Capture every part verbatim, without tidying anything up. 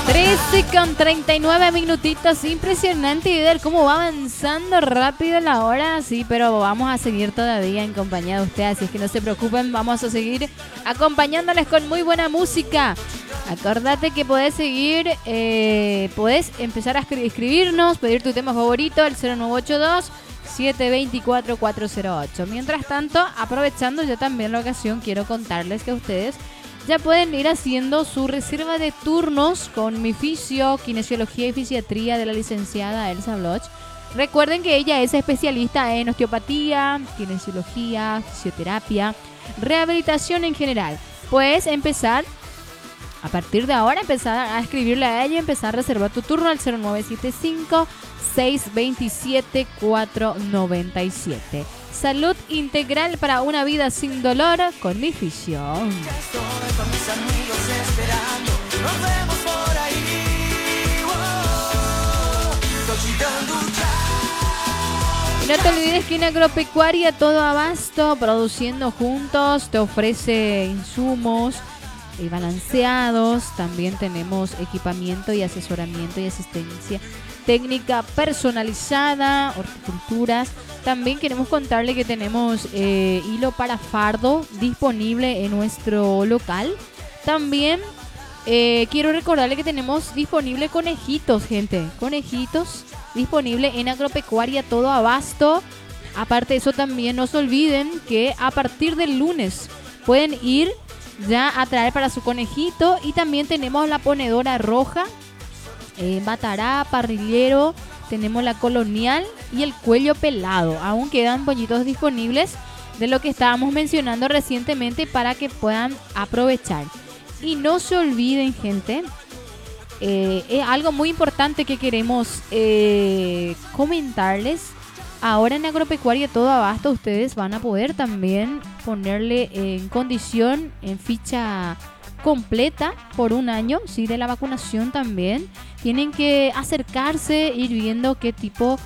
trece con treinta y nueve minutitos, impresionante y ver cómo va avanzando rápido la hora, sí, pero vamos a seguir todavía en compañía de ustedes, así es que no se preocupen, vamos a seguir acompañándoles con muy buena música. Acordate que podés seguir, eh, podés empezar a escri- escribirnos, pedir tu tema favorito al cero nueve ocho dos, siete dos cuatro, cuatro cero ocho. Mientras tanto, aprovechando yo también la ocasión, quiero contarles que ustedes ya pueden ir haciendo su reserva de turnos con mi fisio, kinesiología y fisiatría de la licenciada Elsa Bloch. Recuerden que ella es especialista en osteopatía, kinesiología, fisioterapia, rehabilitación en general. Puedes empezar, a partir de ahora, empezar a escribirle a ella y empezar a reservar tu turno al cero nueve siete cinco, seis dos siete, cuatro nueve siete. Salud integral para una vida sin dolor con mi fisio. Y no te olvides que en Agropecuaria Todo Abasto, produciendo juntos, te ofrece insumos eh, balanceados. También tenemos equipamiento y asesoramiento y asistencia técnica personalizada, horticulturas. También queremos contarle que tenemos eh, hilo para fardo disponible en nuestro local. También eh, quiero recordarle que tenemos disponible conejitos, gente. Conejitos disponible en Agropecuaria Todo Abasto. Aparte de eso, también no se olviden que a partir del lunes pueden ir ya a traer para su conejito. Y también tenemos la ponedora roja, eh, batará, parrillero. Tenemos la colonial y el cuello pelado. Aún quedan pollitos disponibles de lo que estábamos mencionando recientemente para que puedan aprovechar. Y no se olviden, gente, eh, es algo muy importante que queremos eh, comentarles. Ahora en Agropecuaria Todo Abasto ustedes van a poder también ponerle en condición, en ficha completa por un año, sí, de la vacunación también. Tienen que acercarse, ir viendo qué tipo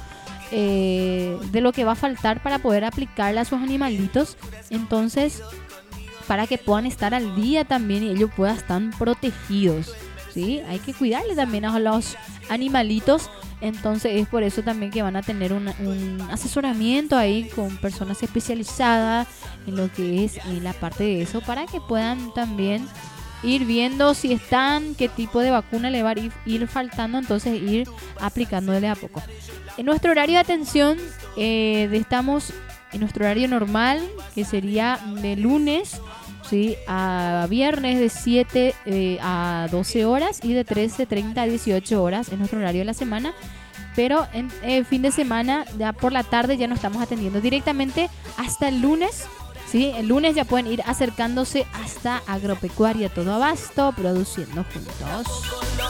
eh, de lo que va a faltar para poder aplicarle a sus animalitos. Entonces, para que puedan estar al día también y ellos puedan estar protegidos, ¿sí? Hay que cuidarle también a los animalitos. Entonces es por eso también que van a tener una, un asesoramiento ahí con personas especializadas en lo que es en la parte de eso, para que puedan también ir viendo si están, qué tipo de vacuna le va a ir, ir faltando, entonces ir aplicándole a poco. En nuestro horario de atención, eh, estamos en nuestro horario normal, que sería de lunes, ¿sí?, a viernes de siete eh, a doce horas y de trece treinta a dieciocho horas en nuestro horario de la semana. Pero en eh, fin de semana, ya por la tarde, ya nos estamos atendiendo directamente hasta el lunes. Sí, el lunes ya pueden ir acercándose hasta Agropecuaria Todo Abasto, produciendo juntos.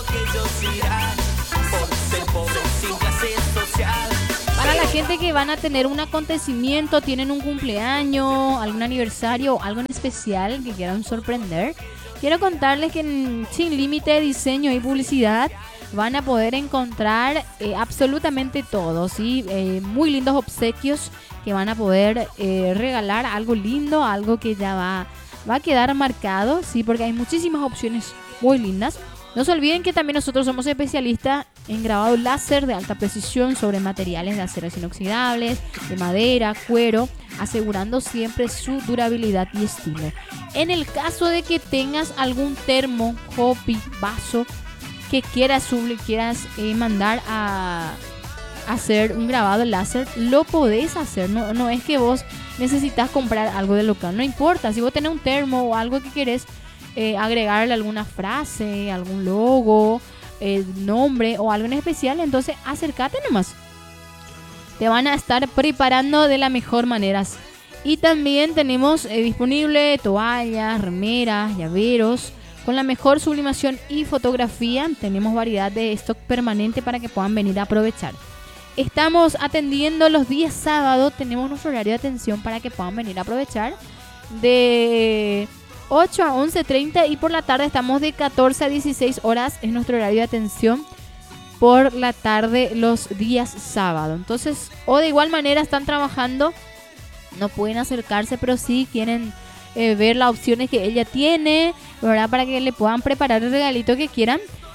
Para la gente que van a tener un acontecimiento, tienen un cumpleaños, algún aniversario o algo en especial que quieran sorprender, quiero contarles que en Sin Límite Diseño y Publicidad van a poder encontrar eh, absolutamente todo, ¿sí? Eh, muy lindos obsequios que van a poder eh, regalar, algo lindo, algo que ya va, va a quedar marcado, ¿sí? Porque hay muchísimas opciones muy lindas. No se olviden que también nosotros somos especialistas en grabado láser de alta precisión sobre materiales de aceros inoxidables, de madera, cuero, asegurando siempre su durabilidad y estilo. En el caso de que tengas algún termo, copy, vaso que quieras, subli- quieras eh, mandar a hacer un grabado láser, lo podés hacer. No, no es que vos necesitas comprar algo del local, no importa. Si vos tenés un termo o algo que querés eh, agregarle alguna frase, algún logo, eh, nombre o algo en especial, entonces acércate nomás. Te van a estar preparando de la mejor manera. Y también tenemos eh, disponible toallas, remeras, llaveros con la mejor sublimación y fotografía. Tenemos variedad de stock permanente para que puedan venir a aprovechar. Estamos atendiendo los días sábados. Tenemos nuestro horario de atención para que puedan venir a aprovechar de ocho a once treinta, y por la tarde estamos de catorce a dieciséis horas. Es nuestro horario de atención por la tarde los días sábados. Entonces, o de igual manera están trabajando, no pueden acercarse, pero sí quieren eh, ver las opciones que ella tiene, ¿verdad? Para que le puedan preparar el regalito que quieran.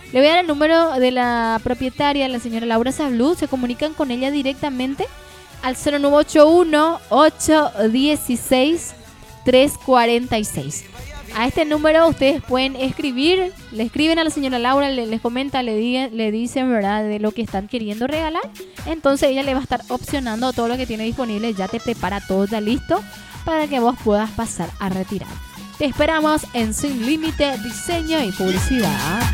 Le voy a dar el número de la propietaria, la señora Laura Sablud. Se comunican con ella directamente al cero nueve ocho uno, ocho uno seis, tres cuatro seis. A este número ustedes pueden escribir, le escriben a la señora Laura, le, les comenta, le, diga, le dicen, ¿verdad?, de lo que están queriendo regalar. Entonces ella le va a estar opcionando todo lo que tiene disponible, ya te prepara todo ya listo para que vos puedas pasar a retirar. Te esperamos en Sin Límite Diseño y Publicidad.